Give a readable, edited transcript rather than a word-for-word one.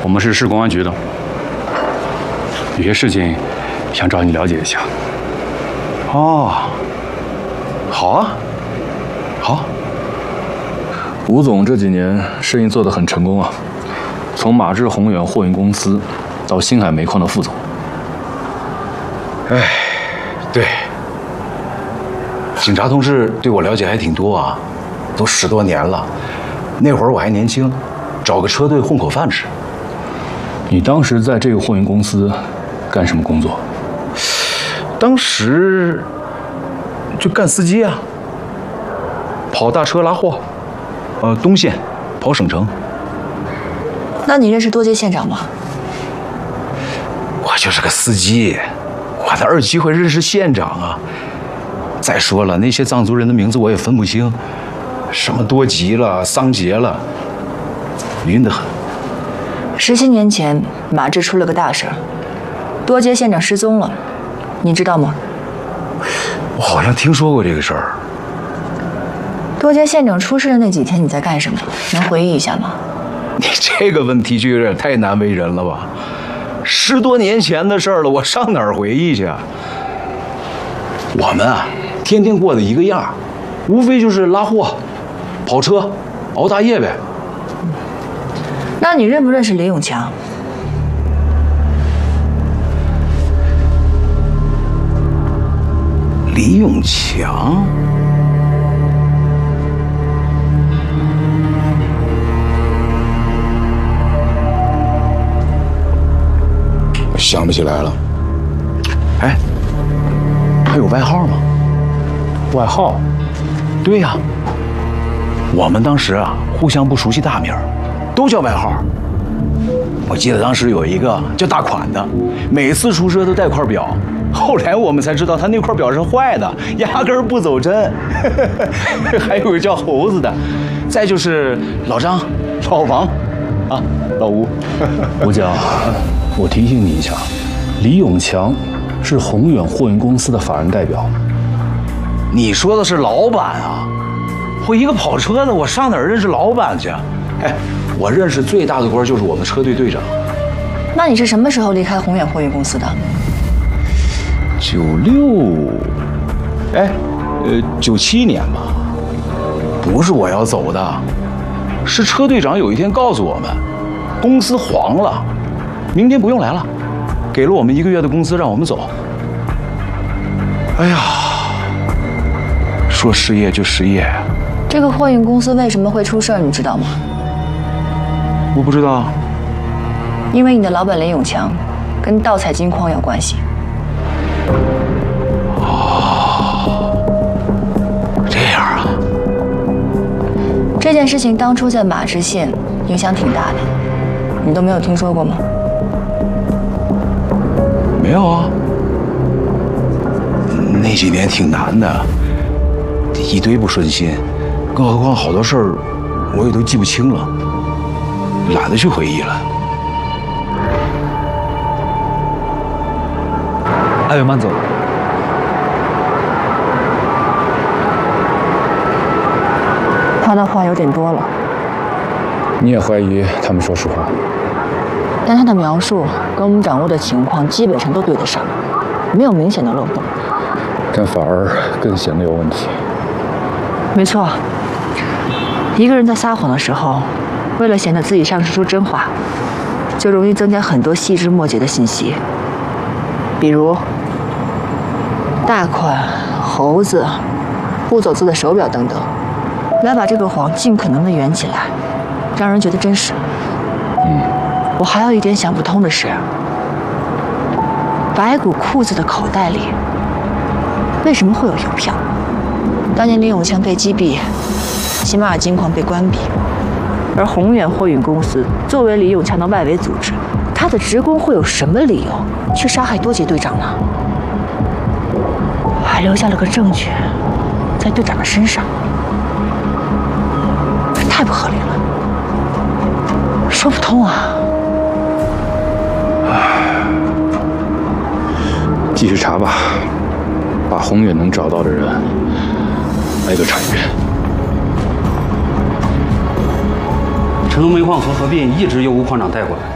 我们是市公安局的，有些事情想找你了解一下。 哦，好啊，好。 吴总这几年生意做得很成功啊，从马志宏远货运公司到星海煤矿的副总。 哎，对，警察同志对我了解还挺多啊，都10多年了。那会儿我还年轻，找个车队混口饭吃。 你当时在这个货运公司干什么工作？ 当时就干司机啊，跑大车拉货，东线跑省城。 那你认识多杰县长吗？ 我就是个司机，我哪有机会认识县长啊？再说了，那些藏族人的名字我也分不清，什么多吉了、桑杰了，晕得很。 17年前，马志出了个大事儿，多杰县长失踪了，你知道吗？ 我好像听说过这个事儿。 多杰县长出事的那几天你在干什么？能回忆一下吗？ 你这个问题就有点太难为人了吧？10多年前的事儿了，我上哪儿回忆去啊？我们啊，天天过的一个样，无非就是拉货、跑车、熬大夜呗。 那你认不认识李永强？ 李永强？我想不起来了。哎，他有外号吗？ 外号？ 对呀，我们当时啊，互相不熟悉大名，都叫外号。我记得当时有一个叫大款的，每次出车都带块表。后来我们才知道他那块表是坏的，压根儿不走针。还有个叫猴子的，再就是老张、老王，啊，老吴。 吴江，我提醒你一下，李永强是宏远货运公司的法人代表。 你说的是老板啊？我一个跑车的，我上哪儿认识老板去？哎，我认识最大的官就是我们车队队长。 那你是什么时候离开宏远货运公司的 ？96，哎，97年吧。不是我要走的，是车队长有一天告诉我们，公司黄了，明天不用来了，给了我们1个月的工资让我们走。哎呀，说失业就失业。 这个货运公司为什么会出事儿，你知道吗？ 我不知道。 因为你的老板林永强跟盗采金矿有关系。 这样啊。 这件事情当初在马志县影响挺大的，你都没有听说过吗？ 没有啊。那几年挺难的，一堆不顺心，更何况好多事儿我也都记不清了，懒得去回忆了。 艾伟慢走。 他的话有点多了。 你也怀疑他们说实话？ 但他的描述跟我们掌握的情况基本上都对得上，没有明显的漏洞。 但反而更显得有问题。 没错，一个人在撒谎的时候，为了显得自己上述出真话，就容易增加很多细枝末节的信息，比如大款、猴子、不走字的手表等等，来把这个谎尽可能的圆起来，让人觉得真实。我还有一点想不通的是，白骨裤子的口袋里为什么会有邮票？当年林永强被击毙，喜马尔金矿被关闭，而宏远货运公司作为李永强的外围组织，他的职工会有什么理由去杀害多杰队长呢？还留下了个证据在队长的身上，这太不合理了，说不通啊！ 继续查吧，把宏远能找到的人挨个查一遍。 成都煤矿和合并一直由吴矿长带过来。